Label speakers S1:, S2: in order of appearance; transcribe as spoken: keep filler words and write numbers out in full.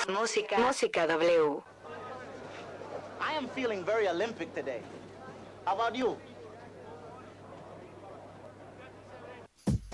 S1: Música, música W.
S2: I am feeling very Olympic today. How about you?